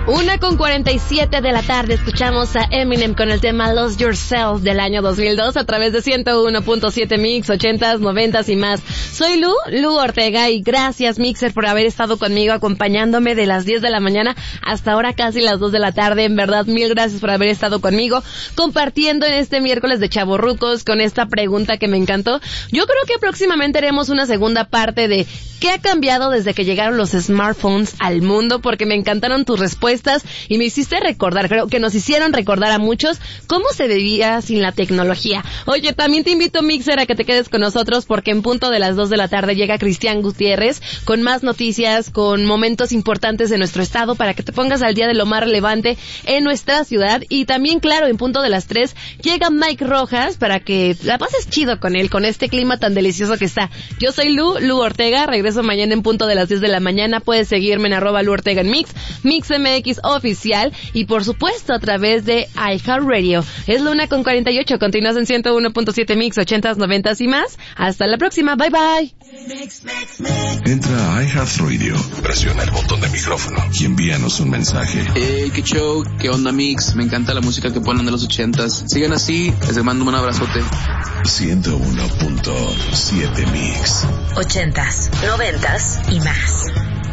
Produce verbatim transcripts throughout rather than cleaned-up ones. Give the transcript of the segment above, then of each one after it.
Una con cuarenta y siete de la tarde escuchamos a Eminem con el tema Lose Yourself del año dos mil dos a través de ciento uno punto siete Mix, ochentas, noventas y más. Soy Lu, Lu Ortega, y gracias Mixer por haber estado conmigo acompañándome de las diez de la mañana hasta ahora casi las dos de la tarde. En verdad, mil gracias por haber estado conmigo compartiendo en este miércoles de Chavorrucos con esta pregunta que me encantó. Yo creo que próximamente haremos una segunda parte de ¿qué ha cambiado desde que llegaron los smartphones al mundo? Porque me encantaron tus respuestas y me hiciste recordar, creo que nos hicieron recordar a muchos cómo se vivía sin la tecnología. Oye, también te invito, Mixer, a que te quedes con nosotros porque en punto de las dos de la tarde llega Cristian Gutiérrez con más noticias, con momentos importantes de nuestro estado para que te pongas al día de lo más relevante en nuestra ciudad. Y también, claro, en punto de las tres llega Mike Rojas para que la pases chido con él, con este clima tan delicioso que está. Yo soy Lu, Lu Ortega, regreso mañana en punto de las diez de la mañana. Puedes seguirme en arroba Lu Ortega en Mix, Mix M X oficial y por supuesto a través de iHeartRadio. Es la una con cuarenta y ocho, continúas en ciento uno punto siete Mix, ochentas, noventas y más. Hasta la próxima, bye bye. Entra a iHeartRadio, presiona el botón de micrófono y envíanos un mensaje. Hey, qué show, qué onda Mix, me encanta la música que ponen de los ochentas. Sigan así, les mando un abrazote. ciento uno punto siete Mix, ochentas, noventas y más.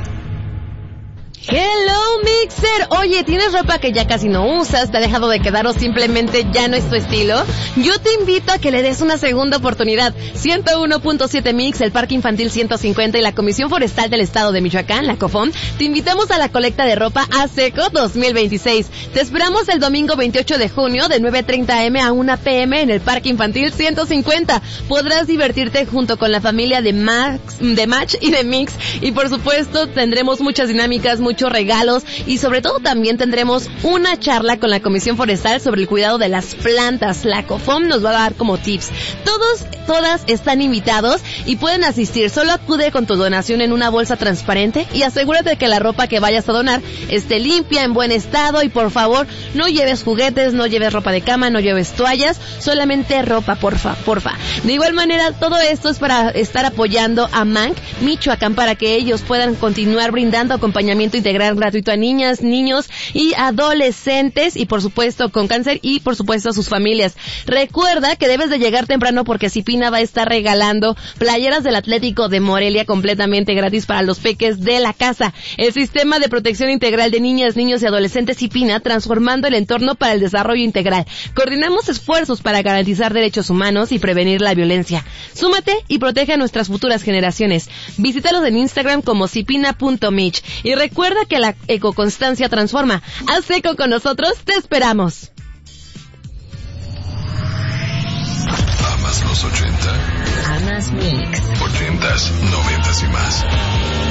Hello Mixer, oye, ¿tienes ropa que ya casi no usas, te ha dejado de quedar o simplemente ya no es tu estilo? Yo te invito a que le des una segunda oportunidad. ciento uno punto siete Mix, el Parque Infantil ciento cincuenta y la Comisión Forestal del Estado de Michoacán, la COFOM, te invitamos a la colecta de ropa A Seco dos mil veintiséis. Te esperamos el domingo veintiocho de junio de nueve treinta eme a una pe eme en el Parque Infantil ciento cincuenta. Podrás divertirte junto con la familia de Max, de Match y de Mix, y por supuesto tendremos muchas dinámicas, muchos regalos y sobre todo también tendremos una charla con la Comisión Forestal sobre el cuidado de las plantas. La COFOM nos va a dar como tips. Todos, todas están invitados y pueden asistir. Solo acude con tu donación en una bolsa transparente y asegúrate de que la ropa que vayas a donar esté limpia, en buen estado, y por favor no lleves juguetes, no lleves ropa de cama, no lleves toallas, solamente ropa, porfa, porfa. De igual manera, todo esto es para estar apoyando a Manc Michoacán para que ellos puedan continuar brindando acompañamiento integral gratuito a niñas, niños y adolescentes y por supuesto con cáncer y por supuesto a sus familias. Recuerda que debes de llegar temprano porque Cipina va a estar regalando playeras del Atlético de Morelia completamente gratis para los peques de la casa. El Sistema de Protección Integral de Niñas, Niños y Adolescentes Cipina, transformando el entorno para el desarrollo integral. Coordinamos esfuerzos para garantizar derechos humanos y prevenir la violencia. Súmate y protege a nuestras futuras generaciones. Visítalos en Instagram como cipina punto mich y recuerda que la ecoconstancia transforma. Haz eco con nosotros, te esperamos. ¿Amas los ochenta? Amas Mix. Ochentas, noventas y más.